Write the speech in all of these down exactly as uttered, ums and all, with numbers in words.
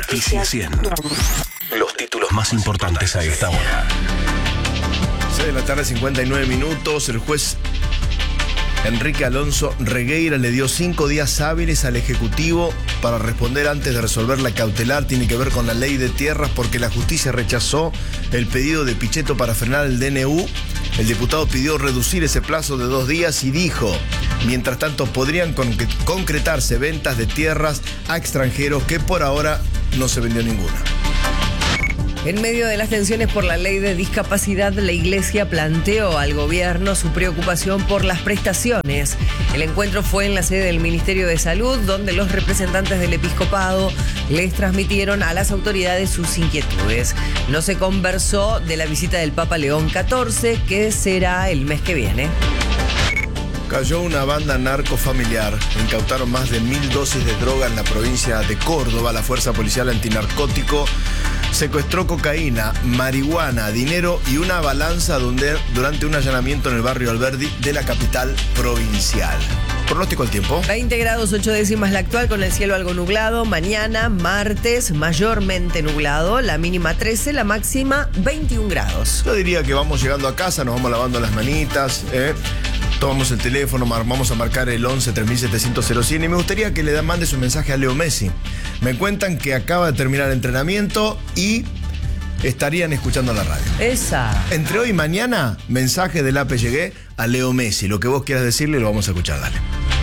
Noticias cien. Los títulos más importantes a esta hora. seis de la tarde, cincuenta y nueve minutos. El juez Enrique Alonso Regueira le dio cinco días hábiles al Ejecutivo para responder antes de resolver la cautelar. Tiene que ver con la ley de tierras porque la justicia rechazó el pedido de Pichetto para frenar el D N U. El diputado pidió reducir ese plazo de dos días y dijo, mientras tanto podrían con- concretarse ventas de tierras a extranjeros, que por ahora no se vendió ninguna. En medio de las tensiones por la ley de discapacidad, la Iglesia planteó al gobierno su preocupación por las prestaciones. El encuentro fue en la sede del Ministerio de Salud, donde los representantes del episcopado les transmitieron a las autoridades sus inquietudes. No se conversó de la visita del Papa León catorce, que será el mes que viene. Cayó una banda narcofamiliar. Incautaron más de mil dosis de droga en la provincia de Córdoba. La Fuerza Policial Antinarcótico secuestró cocaína, marihuana, dinero y una balanza donde, durante un allanamiento en el barrio Alberdi de la capital provincial. Pronóstico al tiempo. veinte grados ocho décimas la actual, con el cielo algo nublado. Mañana, martes, mayormente nublado. La mínima trece, la máxima veintiún grados. Yo diría que vamos llegando a casa, nos vamos lavando las manitas, ¿eh? Tomamos el teléfono, vamos a marcar el once tres mil setecientos cero cien y me gustaría que le mande su mensaje a Leo Messi. Me cuentan que acaba de terminar el entrenamiento y estarían escuchando la radio. Esa. Entre hoy y mañana, mensaje del A P Llegué a Leo Messi. Lo que vos quieras decirle lo vamos a escuchar, dale.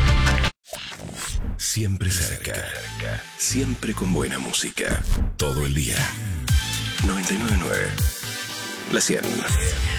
Siempre cerca. Siempre con buena música. Todo el día. noventa y nueve punto nueve. La cien.